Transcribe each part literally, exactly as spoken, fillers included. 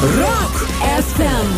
Rock ef em.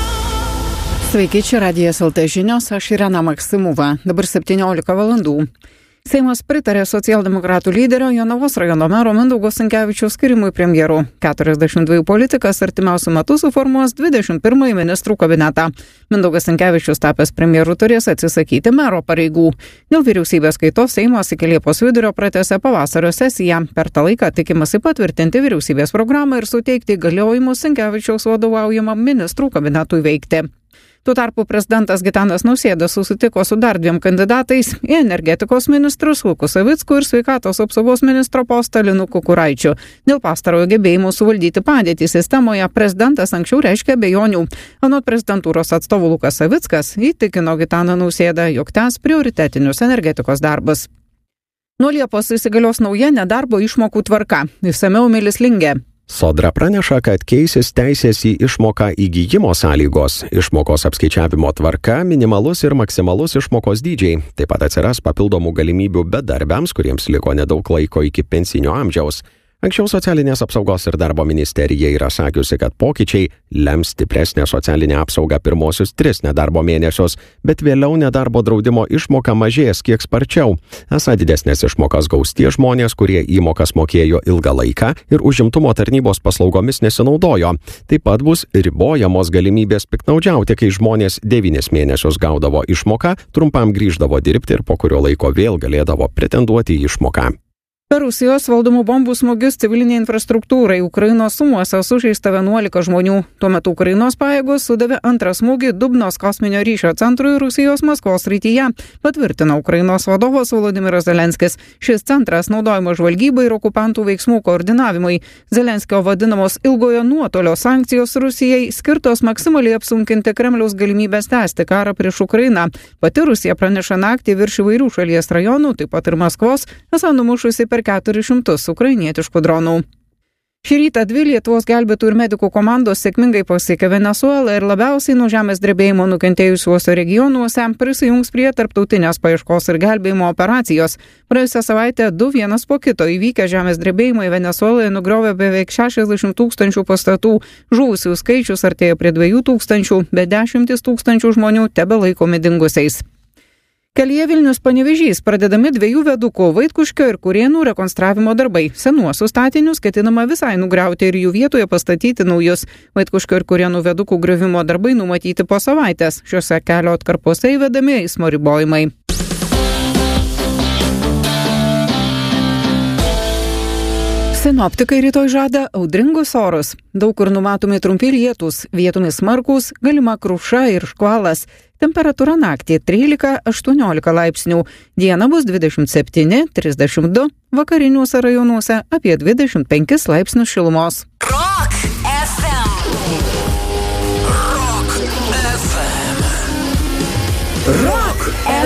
Sveiki, čia Radijas el tė žinios, aš Irena Maksimova. Dabar septyniolika valandų. Seimas pritarė socialdemokratų lyderio Jonavos rajono mero Mindaugo Sinkevičiaus skirimui premjeru. keturiasdešimt dviejų politikas artimiausiu metu suformuos dvidešimt pirmąjį ministrų kabinetą. Mindaugas Sinkevičius tapęs premjeru turės atsisakyti mero pareigų. Dėl vyriausybės kaitos Seimas iki Liepos vidurio pratęsė pavasario sesiją. Per tą laiką tikimasi patvirtinti vyriausybės programą ir suteikti įgaliojimus Sinkevičiaus vadovaujamam ministrų kabinetui veikti. Tuo tarpu prezidentas Gitanas Nausėda susitiko su dar dviem kandidatais į energetikos ministrus Luku Savicku ir sveikatos apsaugos ministro postą Linu Kukuraičiu. Dėl pastarojo gebėjimų suvaldyti padėtį sistemoje prezidentas anksčiau reiškė abejonių. Anot prezidentūros atstovų Lukas Savickas įtikino Gitaną Nausėdą, jog tęs prioritetinius energetikos darbus. Nuo Liepos įsigalios nauja nedarbo išmokų tvarka. Išsamiau Milis Lingė. Sodra praneša, kad keisis teisės į išmoką įgyjimo sąlygos, išmokos apskaičiavimo tvarka, minimalus ir maksimalus išmokos dydžiai. Taip pat atsiras papildomų galimybių bedarbiams, kuriems liko nedaug laiko iki pensinio amžiaus. Anksčiau socialinės apsaugos ir darbo ministerija yra sakiusi, kad pokyčiai lems stipresnę socialinę apsaugą pirmosius tris nedarbo mėnesius, bet vėliau nedarbo draudimo išmoka mažės kiek sparčiau. Esą didesnės išmokas gaus tie žmonės, kurie įmokas mokėjo ilgą laiką ir užimtumo tarnybos paslaugomis nesinaudojo. Taip pat bus ribojamos galimybės piktnaudžiauti, kai žmonės devynis mėnesius gaudavo išmoką, trumpam grįždavo dirbti ir po kurio laiko vėl galėdavo pretenduoti į išmoką. Per Rusijos valdomų bombų smūgius civilinei infrastruktūrai Ukrainos sumuose sužeista vienuolika žmonių. Tuo metu Ukrainos pajėgos sudavė antrą smūgį Dubnos kosminio ryšio centrui Rusijos Maskvos srityje, patvirtino Ukrainos vadovas Volodymyras Zelenskis. Šis centras naudojamas žvalgybai ir okupantų veiksmų koordinavimui. Zelenskio vadinamos ilgojo nuotolio sankcijos Rusijai skirtos maksimaliai apsunkinti Kremliaus galimybės tęsti karą prieš Ukrainą. Pati Rusija praneša naktį virš įvairių šalies rajonų, taip pat ir Maskvos, esą numušusi per keturis šimtus ukrainietiškų dronų. Šį rytą dvi Lietuvos gelbėtojų ir medikų komandos sėkmingai pasiekė Venesuelą ir labiausiai nuo žemės drebėjimo nukentėjusiuose regionuose prisijungs prie tarptautinės paieškos ir gelbėjimo operacijos. Praėjusią savaitę du vienas po kito įvykę žemės drebėjimai Venesueloje nugriovė beveik šešiasdešimt tūkstančių pastatų. Žuvusių skaičius artėja prie dviejų tūkstančių, bet dešimtis tūkstančių žmonių tebelaikomi dingusiais. Kelyje Vilnius-Panevėžys pradedami dviejų viadukų Vaitkuškio ir Kurėnų rekonstravimo darbai. Senuosius statinius ketinama visai nugriauti ir jų vietoje pastatyti naujus. Vaitkuškio ir Kurėnų viadukų griovimo darbai numatyti po savaitės. Šiuose kelio atkarpose įvedami eismo ribojimai. Sinoptikai rytoj žada audringus orus. Daug kur numatomi trumpi lietūs, vietomis smarkūs, galima kruša ir škvalas. Temperatūra naktį trylika aštuoniolika laipsnių. Diena bus dvidešimt septyni trisdešimt du, vakariniuose rajonuose apie dvidešimt penkis laipsnius šilumos. Rock ef em. Rock ef em. Rock ef em.